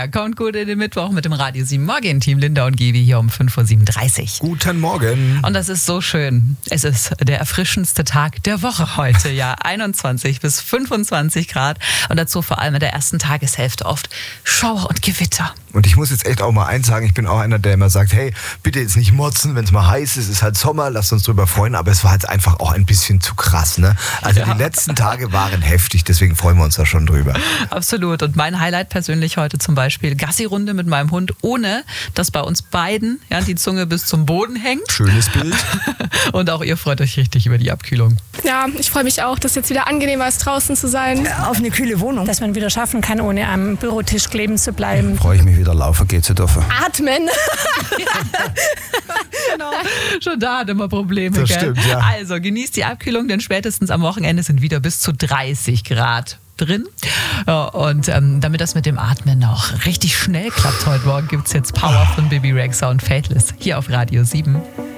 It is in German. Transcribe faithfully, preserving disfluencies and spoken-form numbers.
Ja, kommt gut in den Mittwoch mit dem Radio sieben Morgen-Team Linda und Gevi hier um fünf Uhr siebenunddreißig. Guten Morgen. Und das ist so schön. Es ist der erfrischendste Tag der Woche heute, ja. einundzwanzig bis fünfundzwanzig Grad und dazu vor allem in der ersten Tageshälfte oft Schauer und Gewitter. Und ich muss jetzt echt auch mal eins sagen, ich bin auch einer, der immer sagt, hey, bitte jetzt nicht motzen, wenn es mal heiß ist, es ist halt Sommer, lasst uns drüber freuen, aber es war jetzt einfach auch ein bisschen zu krass, ne? Also ja. Die letzten Tage waren heftig, deswegen freuen wir uns da schon drüber. Absolut. Und mein Highlight persönlich heute zum Beispiel Gassi-Runde mit meinem Hund, ohne dass bei uns beiden ja, die Zunge bis zum Boden hängt. Schönes Bild. Und auch ihr freut euch richtig über die Abkühlung. Ja, ich freue mich auch, dass jetzt wieder angenehmer ist, draußen zu sein. Auf eine kühle Wohnung. Dass man wieder schaffen kann, ohne am Bürotisch kleben zu bleiben. Freue ich mich wieder laufen gehen zu dürfen. Atmen. Genau. Schon da hat immer Probleme. Das gell? Stimmt, ja. Also genießt die Abkühlung, denn spätestens am Wochenende sind wieder bis zu dreißig Grad drin. Ja, und ähm, damit das mit dem Atmen auch richtig schnell klappt heute Morgen, gibt es jetzt Power von Bibi Rexha und Faithless hier auf Radio sieben.